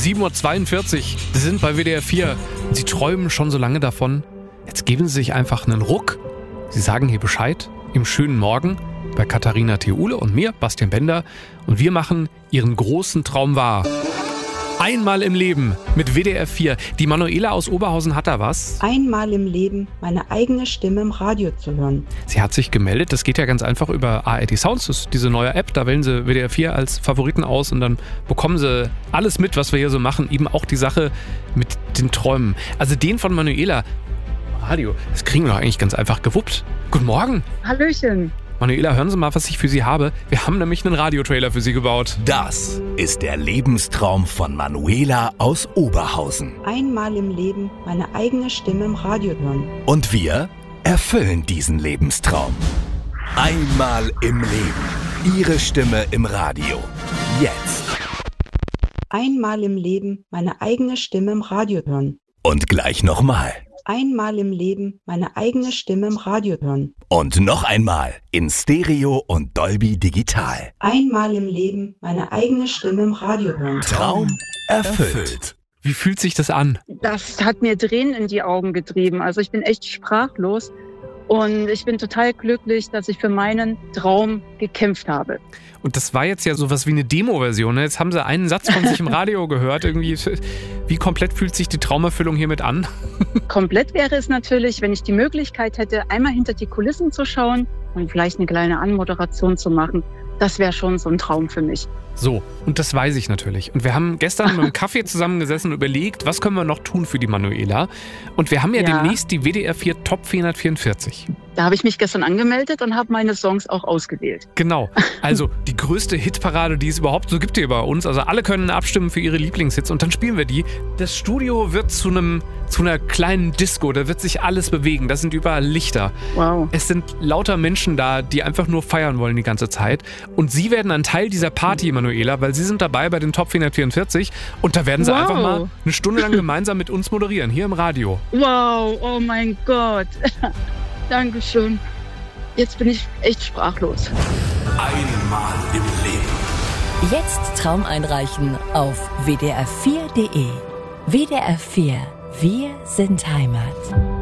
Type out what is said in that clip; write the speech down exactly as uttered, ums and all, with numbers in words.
sieben Uhr zweiundvierzig. Sie sind bei W D R vier. Sie träumen schon so lange davon. Jetzt geben Sie sich einfach einen Ruck. Sie sagen hier Bescheid im schönen Morgen bei Katharina Theule und mir, Bastian Bender. Und wir machen Ihren großen Traum wahr. Einmal im Leben mit W D R vier. Die Manuela aus Oberhausen hat da was. Einmal im Leben meine eigene Stimme im Radio zu hören. Sie hat sich gemeldet. Das geht ja ganz einfach über A R D Sounds. Das ist diese neue App. Da wählen Sie W D R vier als Favoriten aus und dann bekommen Sie alles mit, was wir hier so machen. Eben auch die Sache mit den Träumen. Also den von Manuela. Radio, das kriegen wir doch eigentlich ganz einfach gewuppt. Guten Morgen. Hallöchen. Manuela, hören Sie mal, was ich für Sie habe. Wir haben nämlich einen Radiotrailer für Sie gebaut. Das ist der Lebenstraum von Manuela aus Oberhausen. Einmal im Leben meine eigene Stimme im Radio hören. Und wir erfüllen diesen Lebenstraum. Einmal im Leben. Ihre Stimme im Radio. Jetzt. Einmal im Leben meine eigene Stimme im Radio hören. Und gleich nochmal. Einmal im Leben meine eigene Stimme im Radio hören. Und noch einmal in Stereo und Dolby Digital. Einmal im Leben meine eigene Stimme im Radio hören. Traum erfüllt. Wie fühlt sich das an? Das hat mir Tränen in die Augen getrieben. Also ich bin echt sprachlos. Und ich bin total glücklich, dass ich für meinen Traum gekämpft habe. Und das war jetzt ja sowas wie eine Demo-Version. Ne? Jetzt haben Sie einen Satz von sich im Radio gehört. Irgendwie, wie komplett fühlt sich die Traumerfüllung hiermit an? Komplett wäre es natürlich, wenn ich die Möglichkeit hätte, einmal hinter die Kulissen zu schauen und vielleicht eine kleine Anmoderation zu machen. Das wäre schon so ein Traum für mich. So, und das weiß ich natürlich. Und wir haben gestern mit dem Kaffee zusammengesessen und überlegt, was können wir noch tun für die Manuela. Und wir haben ja, ja. demnächst die W D R vier Top vierhundertvierundvierzig. Da habe ich mich gestern angemeldet und habe meine Songs auch ausgewählt. Genau, also die größte Hitparade, die es überhaupt so gibt hier bei uns. Also alle können abstimmen für ihre Lieblingshits und dann spielen wir die. Das Studio wird zu einem zu einer kleinen Disco, da wird sich alles bewegen. Da sind überall Lichter. Wow. Es sind lauter Menschen da, die einfach nur feiern wollen die ganze Zeit. Und Sie werden ein Teil dieser Party, Manuela, weil Sie sind dabei bei den Top vierhundertvierundvierzig und da werden Sie wow. einfach mal eine Stunde lang gemeinsam mit uns moderieren, hier im Radio. Wow, oh mein Gott. Dankeschön. Jetzt bin ich echt sprachlos. Einmal im Leben. Jetzt Traum einreichen auf w d r vier punkt d e. W D R vier. Wir sind Heimat.